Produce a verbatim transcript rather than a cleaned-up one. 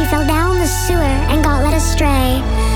fell down the sewer and got led astray.